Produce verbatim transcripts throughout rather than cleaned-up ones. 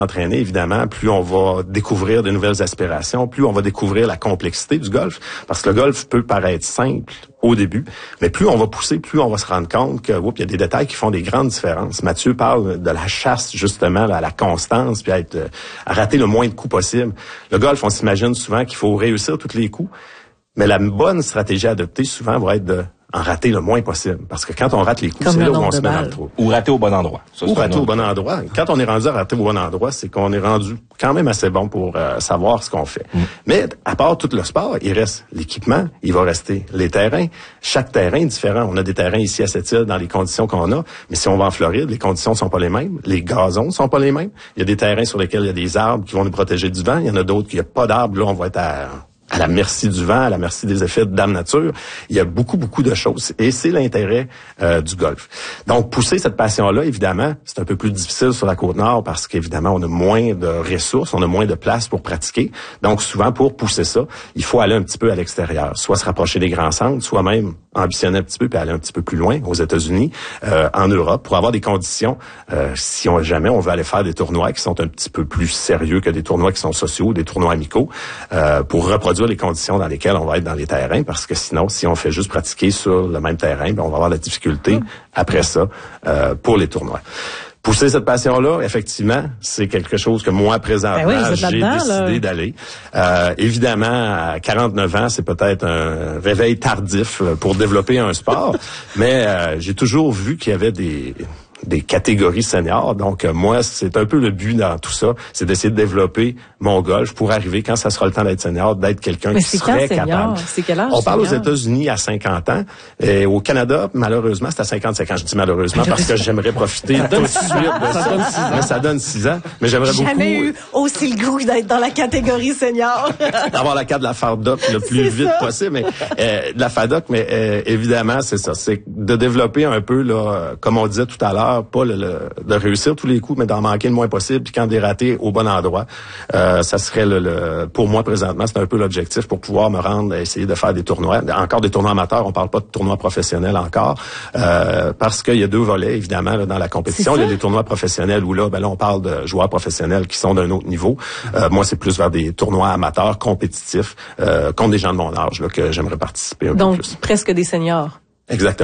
entraîner, évidemment, plus on va découvrir de nouvelles aspirations, plus on va découvrir la complexité du golf, parce que le golf peut paraître simple au début, mais plus on va pousser, plus on va se rendre compte que, oups, il y a des détails qui font des grandes différences. Mathieu parle de la chasse, justement, là, à la constance, puis à, être, à rater le moins de coups possible. Le golf, on s'imagine souvent qu'il faut réussir tous les coups, mais la bonne stratégie à adopter, souvent, va être de en rater le moins possible. Parce que quand on rate les coups, comme c'est là où on de se met balles. dans le trou. Ou rater au bon endroit. Ça, Ou rater au bon endroit. Quand on est rendu à rater au bon endroit, c'est qu'on est rendu quand même assez bon pour euh, savoir ce qu'on fait. Mm. Mais à part tout le sport, il reste l'équipement, il va rester les terrains. Chaque terrain est différent. On a des terrains ici à Sept-Îles dans les conditions qu'on a, mais si on va en Floride, les conditions sont pas les mêmes. Les gazons sont pas les mêmes. Il y a des terrains sur lesquels il y a des arbres qui vont nous protéger du vent. Il y en a d'autres qui n'y a pas d'arbres. Là, on va être à... à la merci du vent, à la merci des effets de Dame Nature. Il y a beaucoup, beaucoup de choses. Et c'est l'intérêt euh, du golf. Donc, pousser cette passion-là, évidemment, c'est un peu plus difficile sur la Côte-Nord parce qu'évidemment, on a moins de ressources, on a moins de place pour pratiquer. Donc, souvent, pour pousser ça, il faut aller un petit peu à l'extérieur. Soit se rapprocher des grands centres, soit même ambitionner un petit peu puis aller un petit peu plus loin, aux États-Unis, euh, en Europe, pour avoir des conditions, euh, si on jamais on veut aller faire des tournois qui sont un petit peu plus sérieux que des tournois qui sont sociaux, des tournois amicaux, euh, pour reproduire les conditions dans lesquelles on va être dans les terrains, parce que sinon, si on fait juste pratiquer sur le même terrain, ben on va avoir la difficulté mmh. après ça euh, pour les tournois. Pousser cette passion-là, effectivement, c'est quelque chose que moi, présentement, ben oui, j'ai décidé là. d'aller. Euh, évidemment, à quarante-neuf ans, c'est peut-être un réveil tardif pour développer un sport, mais euh, j'ai toujours vu qu'il y avait des... des catégories seniors. Donc, euh, moi, c'est un peu le but dans tout ça, c'est d'essayer de développer mon golf pour arriver, quand ça sera le temps d'être senior, d'être quelqu'un Mais qui serait quand, capable. C'est quel âge? On parle senior? aux États-Unis à cinquante ans. Et au Canada, malheureusement, c'est à cinquante-cinq ans. Je dis malheureusement parce que j'aimerais profiter tout de suite de ça. Mais ça donne six ans. Mais j'aimerais beaucoup... Jamais eu aussi le goût d'être dans la catégorie senior. D'avoir la carte de la F A D O C le plus vite ça. possible. Mais euh, de la F A D O C, mais euh, évidemment, c'est ça. C'est de développer un peu, là, comme on disait tout à l'heure, pas le, le de réussir tous les coups, mais d'en manquer le moins possible, puis quand des ratés au bon endroit. Euh, ça serait le, le pour moi présentement, c'est un peu l'objectif pour pouvoir me rendre, essayer de faire des tournois, encore des tournois amateurs. On parle pas de tournois professionnels encore, euh, parce qu'il y a deux volets évidemment là, dans la compétition. Il y a des tournois professionnels où là, ben là, on parle de joueurs professionnels qui sont d'un autre niveau. Euh, moi, c'est plus vers des tournois amateurs compétitifs euh, contre des gens de mon âge là que j'aimerais participer un Donc, peu plus. Presque des seniors. Exactement.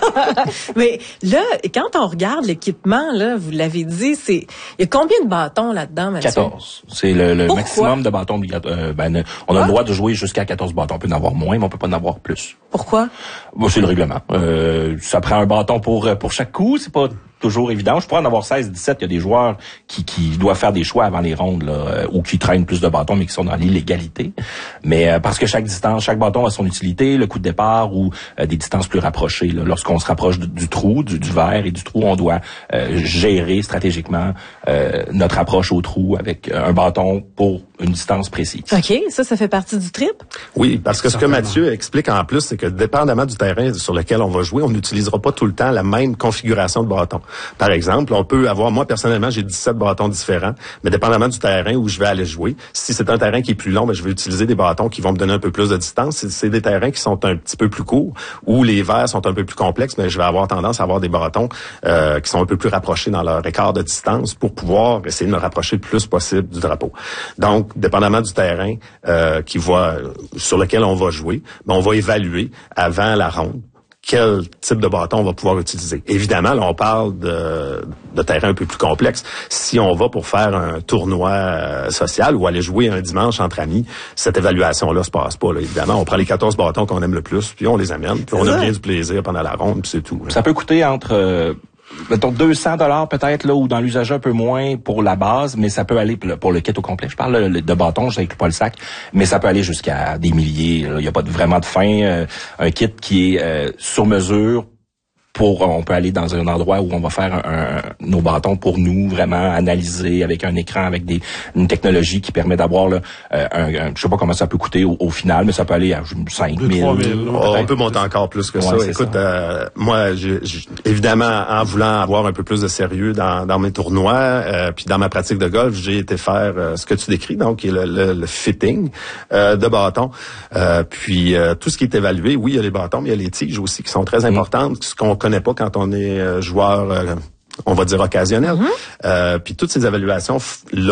Mais là, quand on regarde l'équipement, là, vous l'avez dit, c'est il y a combien de bâtons là-dedans, Mathieu? quatorze. C'est le, le maximum de bâtons obligatoire. Euh, ben, on a ah. le droit de jouer jusqu'à quatorze bâtons. On peut en avoir moins, mais on peut pas en avoir plus. Pourquoi? Bon, c'est le règlement. Euh, ça prend un bâton pour pour chaque coup. C'est pas toujours évident. Je pourrais en avoir seize, dix-sept. Il y a des joueurs qui, qui doivent faire des choix avant les rondes, là, euh, ou qui traînent plus de bâtons, mais qui sont dans l'illégalité. Mais euh, parce que chaque distance, chaque bâton a son utilité, le coup de départ ou euh, des distances plus rapprochées. Là. Lorsqu'on se rapproche du, du trou, du, du verre et du trou, on doit euh, gérer stratégiquement euh, notre approche au trou avec un bâton pour une distance précise. OK. Ça, ça fait partie du trip? Oui, parce que ce que Mathieu explique en plus, c'est que dépendamment du terrain sur lequel on va jouer, on n'utilisera pas tout le temps la même configuration de bâton. Par exemple, on peut avoir, moi personnellement, j'ai dix-sept bâtons différents, mais dépendamment du terrain où je vais aller jouer, si c'est un terrain qui est plus long, ben, je vais utiliser des bâtons qui vont me donner un peu plus de distance. Si c'est des terrains qui sont un petit peu plus courts, où les verres sont un peu plus complexes, mais je vais avoir tendance à avoir des bâtons euh, qui sont un peu plus rapprochés dans leur écart de distance pour pouvoir essayer de me rapprocher le plus possible du drapeau. Donc, dépendamment du terrain euh, qui va, sur lequel on va jouer, ben, on va évaluer avant la ronde quel type de bâton on va pouvoir utiliser. Évidemment, là, on parle de, de terrain un peu plus complexe. Si on va pour faire un tournoi euh, social ou aller jouer un dimanche entre amis, cette évaluation-là se passe pas. Là, évidemment, on prend les quatorze bâtons qu'on aime le plus, puis on les amène, puis on a bien du plaisir pendant la ronde, puis c'est tout. Là. Ça peut coûter entre... Euh mettons deux cents dollars peut-être là ou dans l'usager un peu moins pour la base, mais ça peut aller pour le kit au complet. Je parle de bâtons, je n'inclus pas le sac, mais ça peut aller jusqu'à des milliers. Il n'y a pas de, vraiment de fin. Euh, un kit qui est euh, sur mesure. Pour, on peut aller dans un endroit où on va faire un, un, nos bâtons pour nous, vraiment analyser avec un écran, avec des une technologie qui permet d'avoir là, un, un, je sais pas comment ça peut coûter au, au final, mais ça peut aller à cinq mille. Oh, on peut monter encore plus que ouais, ça. Écoute, ça. Euh, moi, j'ai, j'ai, évidemment, en voulant avoir un peu plus de sérieux dans, dans mes tournois, euh, puis dans ma pratique de golf, j'ai été faire euh, ce que tu décris, donc qui est le, le, le fitting euh, de bâtons. Euh, puis euh, tout ce qui est évalué, oui, il y a les bâtons, mais il y a les tiges aussi qui sont très importantes, ce qu'on connaît pas quand on est euh, joueur euh, on va dire occasionnelles. Mm-hmm. Euh, puis toutes ces évaluations là